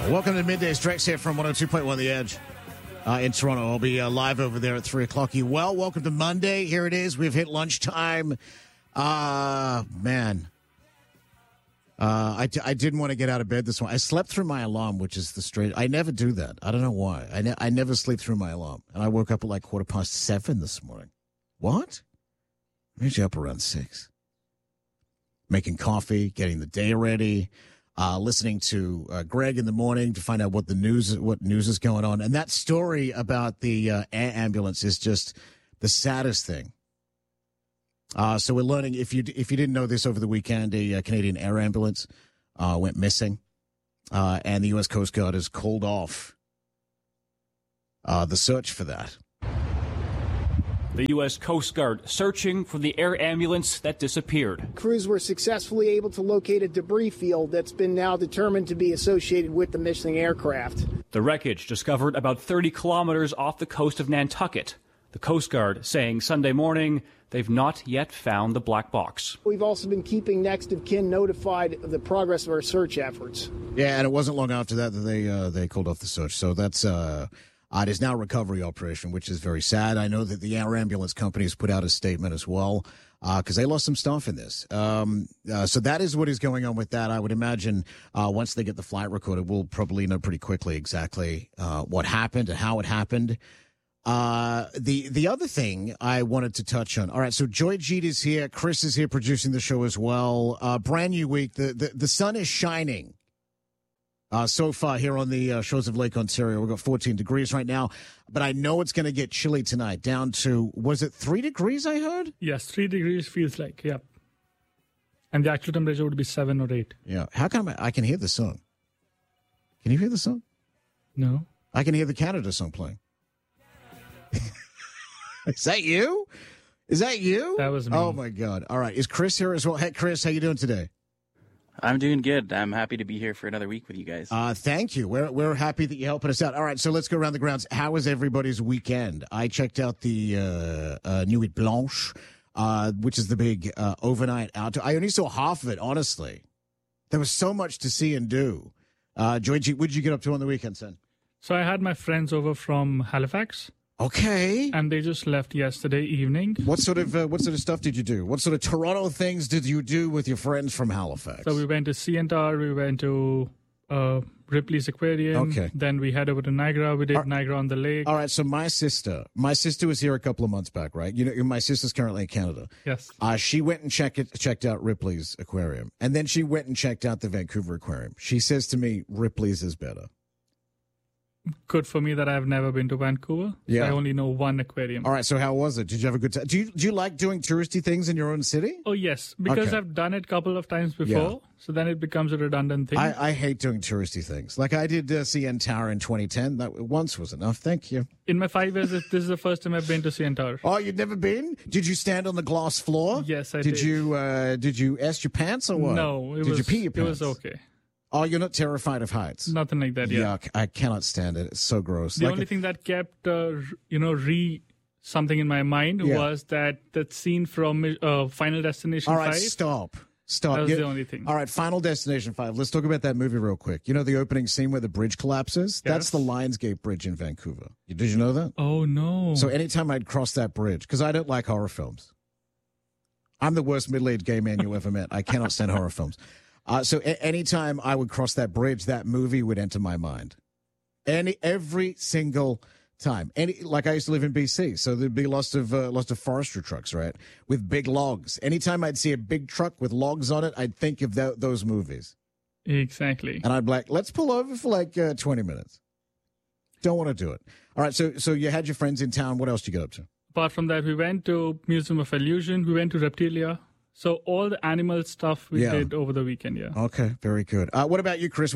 Welcome to Midday Strex here from 102.1 The Edge in Toronto. I'll be live over there at 3 o'clock. Welcome to Monday. Here it is. We've hit lunchtime. Man. I didn't want to get out of bed this morning. I slept through my alarm, which is the straight. I never do that. I don't know why. I never sleep through my alarm. And I woke up at like 7:15 this morning. What? I'm usually up around 6. Making coffee, getting the day ready. Listening to Greg in the morning to find out what news is going on. And that story about the air ambulance is just the saddest thing. So we're learning, if you didn't know this, over the weekend, a Canadian air ambulance went missing. And the U.S. Coast Guard has called off the search for that. The U.S. Coast Guard searching for the air ambulance that disappeared. Crews were successfully able to locate a debris field that's been now determined to be associated with the missing aircraft. The wreckage discovered about 30 kilometers off the coast of Nantucket. The Coast Guard saying Sunday morning they've not yet found the black box. We've also been keeping next of kin notified of the progress of our search efforts. Yeah, and it wasn't long after that they called off the search. So that's... it is now a recovery operation, which is very sad. I know that the air ambulance companies put out a statement as well because they lost some staff in this. So that is what is going on with that. I would imagine once they get the flight recorded, we'll probably know pretty quickly exactly what happened and how it happened. The other thing I wanted to touch on. All right, so Joy Jeet is here. Chris is here producing the show as well. Brand new week. The sun is shining. So far here on the shores of Lake Ontario, we've got 14 degrees right now, but I know it's going to get chilly tonight, down to, was it 3 degrees I heard? Yes, 3 degrees feels like, yeah. And the actual temperature would be 7 or 8. Yeah. How come I can hear the song? Can you hear the song? No. I can hear the Canada song playing. Is that you? Is that you? That was me. Oh, my God. All right. Is Chris here as well? Hey, Chris, how you doing today? I'm doing good. I'm happy to be here for another week with you guys. Thank you. We're happy that you're helping us out. All right, so let's go around the grounds. How was everybody's weekend? I checked out the Nuit Blanche, which is the big overnight outdoor. I only saw half of it, honestly. There was so much to see and do. Joy G, what did you get up to on the weekend, son? So I had my friends over from Halifax. Okay. And they just left yesterday evening. What sort of stuff did you do? What sort of Toronto things did you do with your friends from Halifax? So we went to CNTAR, we went to Ripley's Aquarium. Okay. Then we headed over to Niagara. We did Niagara on the Lake. All right, so my sister was here a couple of months back, right? You know, my sister's currently in Canada. Yes. She went and checked out Ripley's Aquarium. And then she went and checked out the Vancouver Aquarium. She says to me, Ripley's is better. Good for me that I've never been to Vancouver. Yeah. I only know one aquarium. All right, so how was it? Did you have a good time? Do you like doing touristy things in your own city? Oh, yes, because Okay. I've done it a couple of times before, so then it becomes a redundant thing. I hate doing touristy things. Like I did CN Tower in 2010. That once was enough. Thank you. In my 5 years, this is the first time I've been to CN Tower. Oh, you'd never been? Did you stand on the glass floor? Yes, I did. Did you ask your pants or what? No, Did you pee your pants? It was okay. Oh, you're not terrified of heights? Nothing like that, yeah. Yuck. I cannot stand it. It's so gross. The only thing that kept, something in my mind was that scene from Final Destination 5. All right, stop. That was the only thing. All right, Final Destination 5. Let's talk about that movie real quick. You know the opening scene where the bridge collapses? Yes. That's the Lionsgate Bridge in Vancouver. Did you know that? Oh, no. So anytime I'd cross that bridge, because I don't like horror films. I'm the worst middle-aged gay man you ever met. I cannot stand horror films. So anytime I would cross that bridge, that movie would enter my mind. Every single time. Like I used to live in BC, so there'd be lots of forestry trucks, right, with big logs. Anytime I'd see a big truck with logs on it, I'd think of those movies. Exactly. And I'd be like, let's pull over for like 20 minutes. Don't want to do it. All right, so you had your friends in town. What else did you get up to? Apart from that, we went to Museum of Illusion. We went to Reptilia. So all the animal stuff we did over the weekend, yeah. Okay, very good. What about you, Chris?